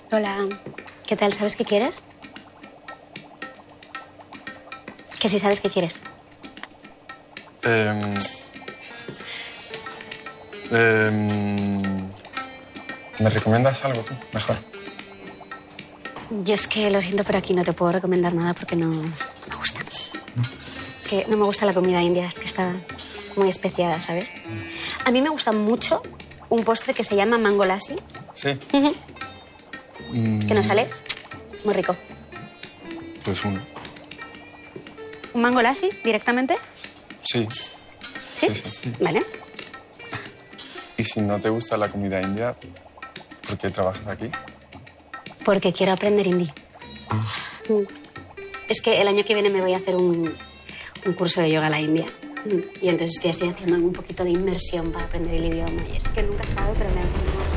Hola, ¿qué tal? ¿Sabes qué quieres? Que sí sabes qué quieres. ¿Me recomiendas algo tú? Mejor. Yo es que lo siento, pero aquí no te puedo recomendar nada porque no me gusta. Es que no me gusta la comida india, es que está muy especiada, ¿sabes? A mí me gusta mucho un postre que se llama mango lassi, Sí. que nos sale muy rico. Pues uno. ¿Un mango lassi directamente? Sí. ¿Sí? Sí. Vale. Y si no te gusta la comida india, ¿por qué trabajas aquí? Porque quiero aprender hindi. Es que el año que viene me voy a hacer un curso de yoga a la India. Y entonces estoy haciendo un poquito de inmersión para aprender el idioma. Y es que nunca he estado, pero me